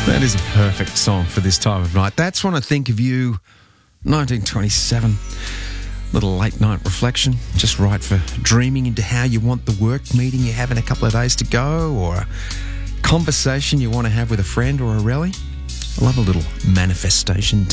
That is a perfect song for this time of night. That's When I Think of You, 1927. Little late night reflection, just right for dreaming into how you want the work meeting you have in a couple of days to go, or a conversation you want to have with a friend or a rally. I love a little manifestation